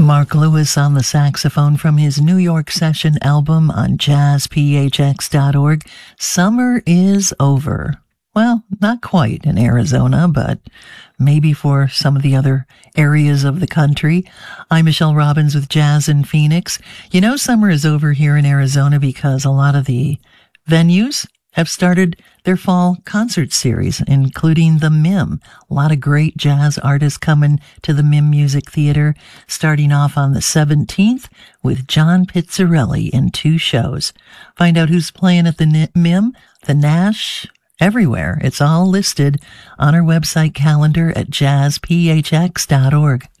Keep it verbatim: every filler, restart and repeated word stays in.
Mark Lewis on the saxophone from his New York session album on jazz p h x dot org. Summer is over. Well, not quite in Arizona, but maybe for some of the other areas of the country. I'm Michelle Robbins with Jazz in Phoenix. You know, summer is over here in Arizona because a lot of the venues have started their fall concert series, including the M I M. A lot of great jazz artists coming to the M I M Music Theater, starting off on the seventeenth with John Pizzarelli in two shows. Find out who's playing at the M I M, the Nash, everywhere. It's all listed on our website calendar at jazz p h x dot org.